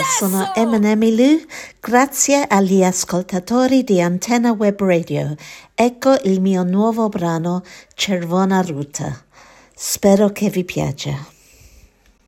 sono Eminem Lu, grazie agli ascoltatori di Antenna Web Radio. Ecco il mio nuovo brano, Cervona Ruta. Spero che vi piaccia.